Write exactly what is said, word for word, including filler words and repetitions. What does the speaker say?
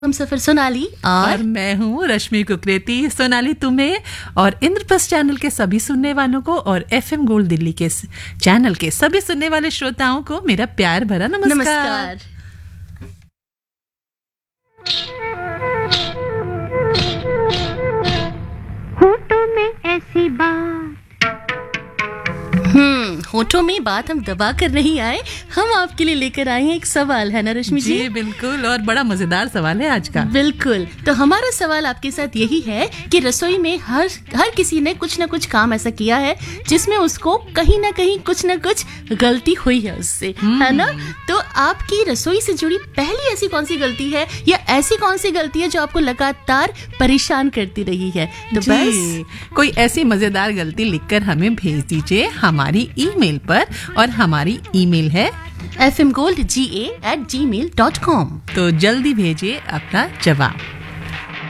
हम सफर सोनाली और, और मैं हूँ रश्मि कुकरेती। सोनाली तुम्हें और इंद्रप्रस्थ चैनल के सभी सुनने वालों को और एफएम गोल्ड दिल्ली के चैनल के सभी सुनने वाले श्रोताओं को मेरा प्यार भरा नमस्कार, नमस्कार। होठों में ऐसी बात, हम्म होठों में बात हम दबा कर नहीं आए, हम आपके लिए लेकर आए हैं एक सवाल, है ना रश्मि जी? जी बिल्कुल, और बड़ा मजेदार सवाल है आज का। बिल्कुल, तो हमारा सवाल आपके साथ यही है कि रसोई में हर हर किसी ने कुछ ना कुछ काम ऐसा किया है जिसमें उसको कहीं ना कहीं कुछ ना कुछ गलती हुई है उससे, है ना? तो आपकी रसोई से जुड़ी पहली ऐसी कौन सी गलती है या ऐसी कौन सी गलती है जो आपको लगातार परेशान करती रही है? तो बस कोई ऐसी मजेदार गलती लिखकर हमें भेज दीजिए हमारी ईमेल पर, और हमारी ईमेल है एफ एम गोल्ड जी ए एट जी मेल डॉट कॉम। तो जल्दी भेजिए अपना जवाब।